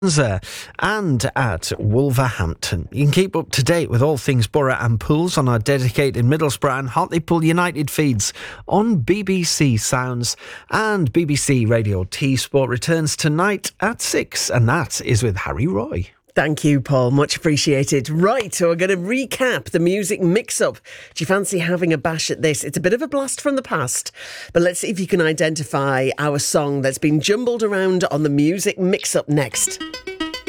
and at Wolverhampton. You can keep up to date with all things Borough and Pools on our dedicated Middlesbrough and Hartlepool United feeds on BBC Sounds, and BBC Radio T Sport returns tonight at 6, and that is with Harry Roy. Thank you, Paul. Much appreciated. Right, so we're going to recap the music mix-up. Do you fancy having a bash at this? It's a bit of a blast from the past, but let's see if you can identify our song that's been jumbled around on the music mix-up next.